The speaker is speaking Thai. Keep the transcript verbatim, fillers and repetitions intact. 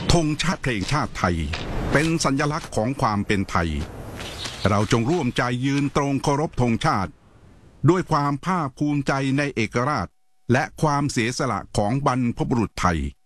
ธงชาติเพลงชาติไทยเป็นสัญลักษณ์ของความเป็นไทยเราจงร่วมใจยืนตรงเคารพธงชาติด้วยความภาคภูมิใจในเอกราชและความเสียสละของบรรพบุรุษไทย